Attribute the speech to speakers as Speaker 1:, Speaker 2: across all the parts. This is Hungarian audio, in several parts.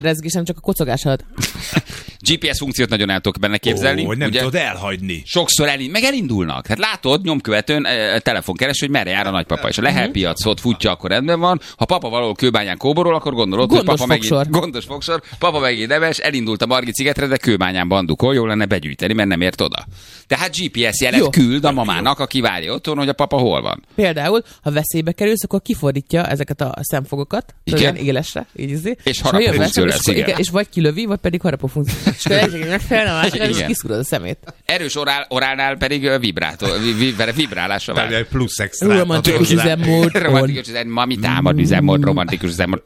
Speaker 1: rezgés, nem csak a kocogás alatt.
Speaker 2: GPS funkciót nagyon el tudok benne képzelni.
Speaker 3: Hogy nem tudod elhagyni.
Speaker 2: Sokszor elindulnak. Hát látod nyomkövetőn telefonkeres, hogy merre jár a nagypapa. És a Lehel piacot futja, akkor rendben van. Ha papa valahol kőbányán kóborol, akkor gondolod,
Speaker 1: gondos
Speaker 2: hogy papa
Speaker 1: fogsor.
Speaker 2: megint gondos fogsor. Papa megint neves, elindult a Margit szigetre, de kőbányán bandukol, jó lenne begyűjteni, mert nem ért oda. Tehát GPS jelet küld a mamának, aki várja otthon, hogy a papa hol van.
Speaker 1: Például, ha veszélybe kerülsz, akkor kifordítja ezeket a szemfogokat, ilyen élesre, így
Speaker 2: és harapó funkció lesz, igen.
Speaker 1: És vagy kilövi, vagy pedig harapó funkció. És akkor megfelelne a másikra, és kiszúrod a szemét.
Speaker 2: Erős orálnál pedig vibrálásra vár.
Speaker 3: Tehát plusz extra.
Speaker 1: Romantikus üzemmód.
Speaker 2: Romantikus üzemmód, mami támad üzemmód, romantikus üzemmód.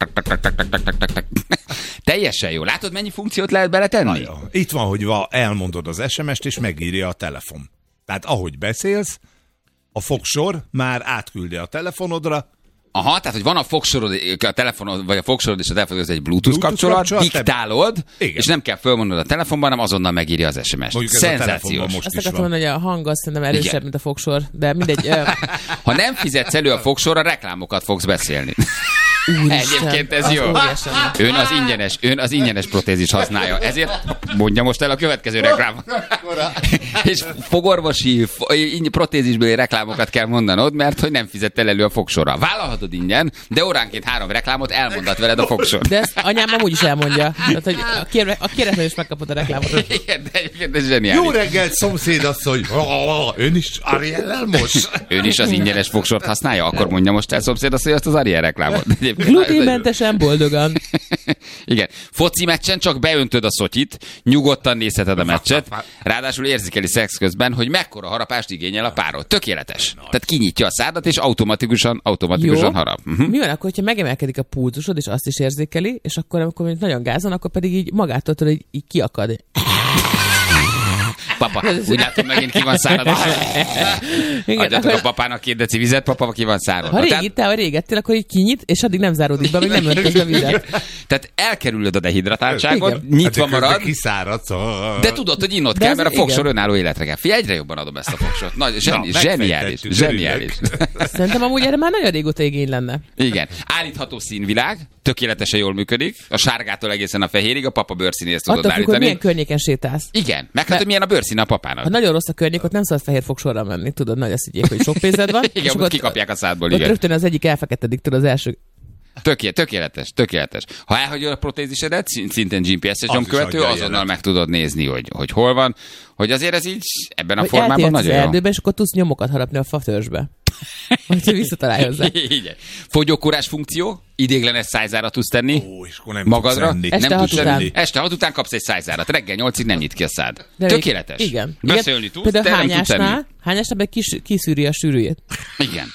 Speaker 2: Teljesen jó. Látod, mennyi funkciót lehet beletenni?
Speaker 3: Itt van, hogy elmondod az SMS-t, és megírja a telefon. Tehát ahogy beszélsz, a fogsor már átküldi a telefonodra.
Speaker 2: Aha, tehát, hogy van a fogsorod, a telefonod, vagy a fogsorod és a telefonod, ez egy Bluetooth kapcsolat, diktálod, és nem kell fölmondod a telefonban, hanem azonnal megírja az SMS-t. Szenzációs.
Speaker 1: Azt akartam mondani, hogy a hang azt szerintem erősebb, mint a fogsor, de mindegy.
Speaker 2: Ha nem fizetsz elő a fogsorra, reklámokat fogsz beszélni. Egyébként ez jó. Ön az ingyenes protézis használja. Ezért mondja most el a következő reklámot. És fogorvosi protézisbeli reklámokat kell mondanod, mert hogy nem fizettél elő a fogsorra. Vállalhatod ingyen, de óránként 3 reklámot elmondat veled a fogsor.
Speaker 1: De ezt anyám amúgy is elmondja. Tehát, hogy a kéretlen is megkapod a reklámot.
Speaker 2: Igen, de egyébként ez zseniális.
Speaker 3: Jó reggelt, szomszédasszony! Ön is Ariellel most?
Speaker 2: Ön is az ingyenes fogsort használja? Akkor mondja most el szomszédasszony azt az Ariel reklámot.
Speaker 1: Gluténmentesen boldogan.
Speaker 2: Igen. Foci meccsen csak beöntöd a szotyit, nyugodtan nézheted a meccset, ráadásul érzékeli szex közben, hogy mekkora harapást igényel a párod. Tökéletes. Tehát kinyitja a szádat, és automatikusan harap.
Speaker 1: Mi van akkor, hogyha megemelkedik a pulzusod, és azt is érzékeli, és akkor, amikor nagyon gázon, akkor pedig így magától tudod, hogy így kiakad.
Speaker 2: Papa, úgy látom, megint ki van szárad. Adjatok a papának 2 deci vizet, papa ki van szárad.
Speaker 1: Ha régettél, akkor így kinyit, és addig nem záródik be, még nem öntöz be vizet.
Speaker 2: Tehát elkerülöd a dehidratáltságod, nyitva marad, de tudod, hogy innod kell, mert a fogsor önálló életre kell. Figyelj, egyre jobban adom ezt a fogsort. Zseniális.
Speaker 1: Szerintem amúgy erre már nagyon régóta igény lenne.
Speaker 2: Igen. Állítható színvilág, tökéletesen jól működik. A sárgától egészen a fehérig, a papa bőrszínéhez tudod állítani.
Speaker 1: Attól, milyen környéken sétálsz.
Speaker 2: Igen, meg hát, hogy milyen a bőrszín a papának.
Speaker 1: Ha nagyon rossz a környék, ott nem szabad fehér fogsorra menni, tudod, nagy azt higgyék, hogy sok pénzed van.
Speaker 2: Igen, ott kikapják a szádból,
Speaker 1: ott
Speaker 2: igen.
Speaker 1: Rögtön az egyik elfeketedik, tudod, az első.
Speaker 2: Tökéletes. Ha elhagyod a protézisedet, szintén GPS-es nyomkövető, azonnal meg tudod nézni, hogy hol van. Hogy azért ez így ebben a formában nagyon jó.
Speaker 1: Erdőben, és akkor tudsz nyomokat harapni a fatörzsbe. Hogyha visszatalálj hozzá.
Speaker 2: Igen. Fogyókúrás funkció, idéglenes szájzárat tudsz tenni magadra. Este 6 után kapsz egy szájzárat. Reggel 8-ig nem nyit ki a szád. Tökéletes.
Speaker 1: Igen.
Speaker 2: Beszélni tudsz, de nem tudsz tenni.
Speaker 1: Hányásnál kiszűri a sűrűjét.
Speaker 2: Igen.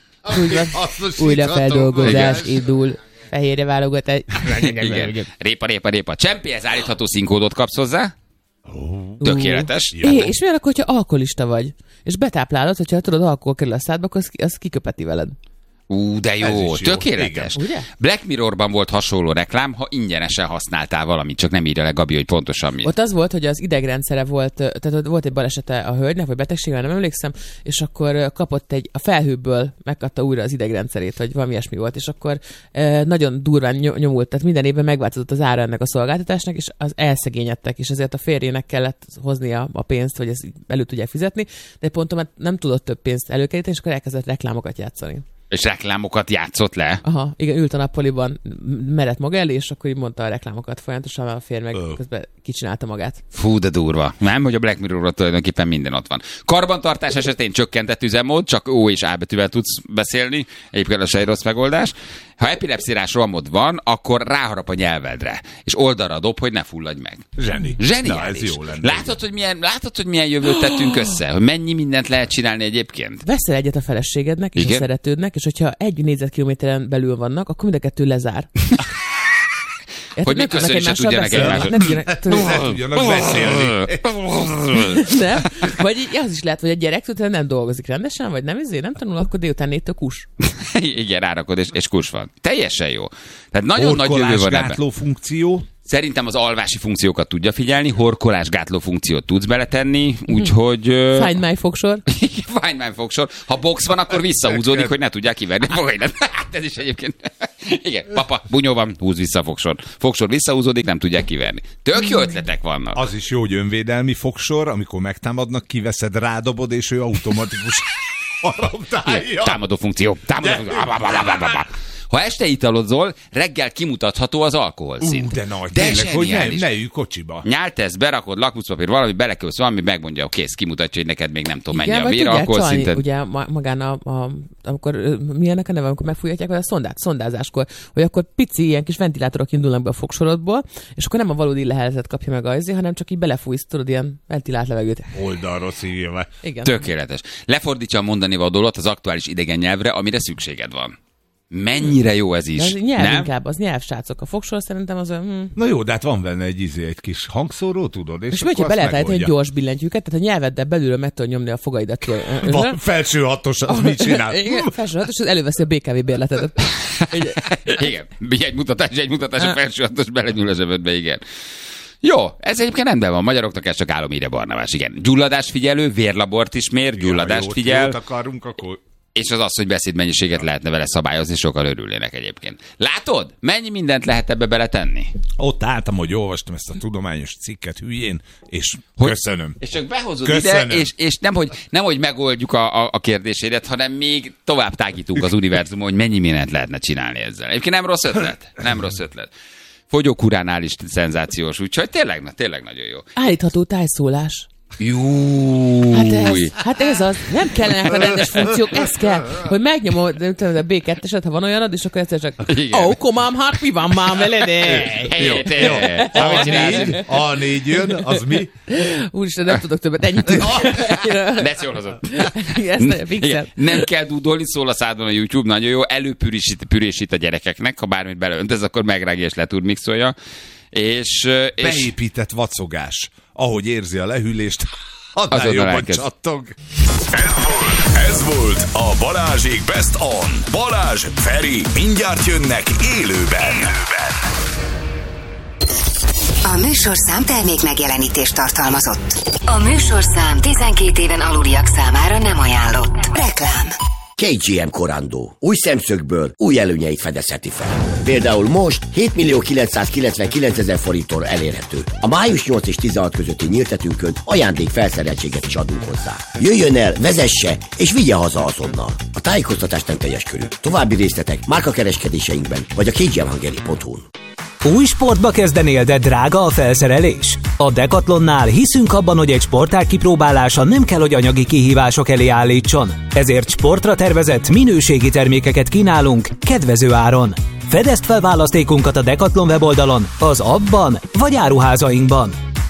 Speaker 1: Újrafeldolgozás indul. Fehérre válogatás.
Speaker 2: Igen. Répa. Csempihez állítható színkódot kapsz hozzá. Tökéletes.
Speaker 1: És mi akkor, hogyha alkoholista vagy, és betáplálod, hogyha tudod, alkohol kerül a szádba, akkor az kiköpeti veled.
Speaker 2: De jó, tökéletes.
Speaker 1: Igen,
Speaker 2: Black Mirrorban volt hasonló reklám, ha ingyenesen használtál valamit, csak nem írja le Gabi, hogy pontosan mi.
Speaker 1: Ott az volt, hogy az idegrendszere volt, tehát volt egy balesete a hölgynek, vagy betegsége, nem emlékszem, és akkor kapott a felhőből megkapta újra az idegrendszerét, vagy valami ilyesmi volt, és akkor nagyon durván nyomult, tehát minden évben megváltozott az ára ennek a szolgáltatásnak, és az elszegényedtek, és ezért a férjének kellett hoznia a pénzt, hogy ezt elő tudják fizetni, de pontosan nem tudott több pénzt előkeríteni, és akkor elkezdett reklámokat játszani.
Speaker 2: És reklámokat játszott le?
Speaker 1: Aha, igen, ült a nappaliban, merett maga elé, és akkor így mondta a reklámokat folyamatosan, mert a férj meg közben kicsinálta magát.
Speaker 2: Fú, de durva. Nem, hogy a Black Mirrorról tulajdonképpen minden ott van. Karbantartás esetén csökkentett üzemmód, csak O és A betűvel tudsz beszélni, egyébként az se egy rossz megoldás. Ha epilepszirás rohamod van, akkor ráharap a nyelvedre, és oldalra dob, hogy ne fulladj meg. Zseniális.
Speaker 3: Na, ez jó lenne.
Speaker 2: Látod, hogy milyen jövőt tettünk össze? Hogy mennyi mindent lehet csinálni egyébként?
Speaker 1: Veszel egyet a feleségednek és igen? A szeretődnek, és hogyha 1 négyzetkilométeren belül vannak, akkor mind a 2 lezár.
Speaker 2: Hogy még köszönni se tudjanak egymáshoz.
Speaker 3: Ne tudjanak beszélni.
Speaker 1: Nem? Vagy az is lehet, hogy a gyerek nem dolgozik rendesen, vagy nem tanul, akkor délután 4-től kus.
Speaker 2: Igen, rárakod, és kus van. Teljesen jó. Tehát nagyon nagy jövő van ebben.
Speaker 3: Funkció.
Speaker 2: Szerintem az alvási funkciókat tudja figyelni, horkolásgátló funkciót tudsz beletenni, úgyhogy...
Speaker 1: Find my fogsor.
Speaker 2: Find my fogsor. Ha box van, akkor visszahúzódik, hogy ne tudják kiverni a fogaidat. Hát ez is egyébként Igen, papa, bunyó van, húz vissza a fogsor. Fogsor visszahúzódik, nem tudják kiverni. Tök jó ötletek vannak.
Speaker 3: Az is jó, hogy önvédelmi fogsor, amikor megtámadnak, kiveszed, rádobod, és ő automatikus harabdálja.
Speaker 2: Támadó funkció. Ha este italozol, reggel kimutatható az alkoholszint.
Speaker 3: De nagy, tényleg, hogy ne ülj kocsiba.
Speaker 2: Nyáltesz, berakod, lakmuszpapír, valami, belekölsz valami, megmondja, kész, kimutatja, hogy neked még nem tudom, mennyi a vér alkoholszinted.
Speaker 1: Ugye magán amikor mi ennek a neve, amikor megfújhatják a szondázáskor, hogy akkor pici ilyen kis ventilátorok indulnak be a fogsorodból, és akkor nem a valódi leheletet kapja meg ajzi, hanem csak így belefújsz, tudod, ilyen ventilált levegőt.
Speaker 3: Oldalról szívja.
Speaker 2: Tökéletes. Lefordítsa a mondani vadólat az aktuális idegen nyelvre, amire szükséged van. Mennyire jó ez is.
Speaker 1: Ez nyelv inkább, az nyelvsrácok. A fogsor szerintem az
Speaker 3: Na jó, de hát van benne egy kis hangszóró, tudod? És
Speaker 1: hogyha be lehet állítani egy gyors billentyűket, tehát a nyelveddel belülről meg tudod nyomni a fogaidat.
Speaker 3: Van felső hatos, az mit csinál?
Speaker 1: Igen, felső hatos, az előveszi a BKV bérletedet.
Speaker 2: Igen, egy mutatás, a felső hatos belenyúl a zsebedbe, igen. Jó, ez egyébként rendben van, magyaroknak ez csak álomhíre, Barnabás, igen. Gyulladásfigyelő, vérlabort is mér, gyulladást figyel.
Speaker 3: Jót akarunk, akkor...
Speaker 2: És az, hogy beszédmennyiséget lehetne vele szabályozni, sokkal örülnének egyébként. Látod? Mennyi mindent lehet ebbe beletenni?
Speaker 3: Ott álltam, hogy olvastam ezt a tudományos cikket hülyén, és köszönöm.
Speaker 2: És csak behozod ide, és nemhogy megoldjuk a kérdésédet, hanem még tovább tágítunk az univerzumon, hogy mennyi mindent lehetne csinálni ezzel. Egyébként nem rossz ötlet. Nem rossz ötlet. Fogyókúránál is szenzációs, úgyhogy tényleg nagyon jó.
Speaker 1: Állítható tájszólás.
Speaker 2: Júj.
Speaker 1: Hát ez az, nem kellenek a rendes funkciók, ez kell, hogy megnyomod a B2-eset, ha van olyanod, és akkor egyszer csak komám, hát mi van már veled?
Speaker 2: Jó.
Speaker 3: A4 jön, az mi?
Speaker 1: Úristen, nem tudok többet, ennyit.
Speaker 2: De jól hozott. Nem kell dúdolni, szól a szádban a YouTube, nagyon jó, előpürésít a gyerekeknek, ha bármit beleöntesz, akkor megrágja és letúrmixolja. És
Speaker 3: beépített vacogás. Ahogy érzi a lehűlést, annál jobban csattog.
Speaker 4: Ez volt a Balázsék Best On. Balázs, Feri, mindjárt jönnek élőben.
Speaker 5: A műsorszám termék megjelenítést tartalmazott. A műsorszám 12 éven aluliak számára nem ajánlott. Reklám.
Speaker 6: KGM Korandó. Új szemszögből új előnyeit fedezheti fel. Például most 7.999.000 forinttól elérhető. A május 8 és 16 közötti nyíltetünkön ajándék felszereltséget is adunk hozzá. Jöjjön el, vezesse és vigye haza azonnal. A tájékoztatás nem teljes körű. További részletek márkakereskedéseinkben vagy a kgmhungary.hu-n.
Speaker 7: Új sportba kezdenél, de drága a felszerelés? A Decathlonnál hiszünk abban, hogy egy sportág kipróbálása nem kell, hogy anyagi kihívások elé állítson. Ezért sportra tervezett minőségi termékeket kínálunk kedvező áron. Fedezd fel választékunkat a Decathlon weboldalon, az appban vagy áruházainkban.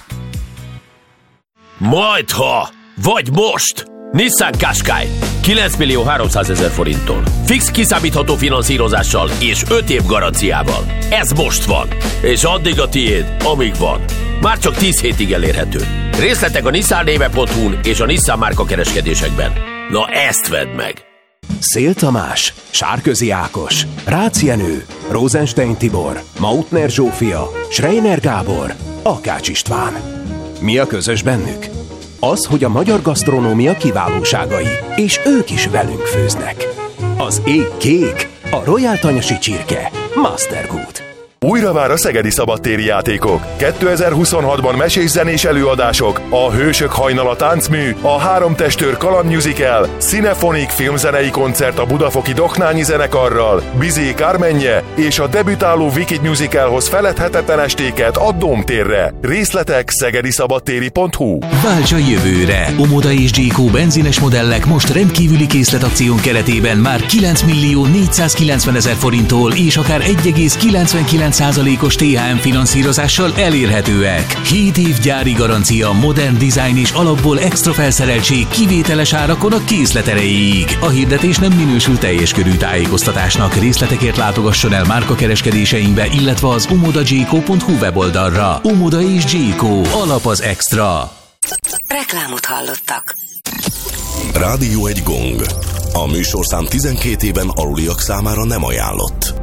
Speaker 8: Majdha! Vagy most! Nissan Qashqai 9.300.000 forinttól. Fix kiszámítható finanszírozással és 5 év garanciával. Ez most van. És addig a tiéd, amíg van. Már csak 10 hétig elérhető. Részletek a nissannéve.hu-n és a Nissan márka kereskedésekben. Na ezt vedd meg!
Speaker 9: Szél Tamás, Sárközi Ákos, Rácz Jenő, Rosenstein Tibor, Mautner Zsófia, Schreiner Gábor, Akács István. Mi a közös bennük? Az, hogy a magyar gasztronómia kiválóságai, és ők is velünk főznek. Az ég kék, a Royal Tanyasi csirke, Mastergood.
Speaker 4: Újra vár a szegedi szabadtéri játékok. 2026-ban mesés-zenés előadások, a Hősök hajnala táncmű, a Három testőr kalandmusical, Cinephonic filmzenei koncert a budafoki Doknányi zenekarral, Bizé Kármenje és a debütáló Wicked musicalhoz feledhetetlen estéket a Dómtérre. Részletek szegediszabadtéri.hu.
Speaker 10: Válts a jövőre! Omoda és Gyékó benzines modellek most rendkívüli készletakción keretében már 9.490.000 forinttól és akár 1,99%-os THM finanszírozással elérhetőek. 7 év gyári garancia, modern design és alapból extra felszereltség kivételes árakon a készlet erejéig. A hirdetés nem minősül teljes körű tájékoztatásnak. Részletekért látogasson el márkakereskedéseinkbe, illetve az omodagyékó.hu weboldalra. Omoda és Gyékó. Alap az extra.
Speaker 5: Reklámot hallottak.
Speaker 4: Rádió egy gong. A műsorszám 12 éven aluliak számára nem ajánlott.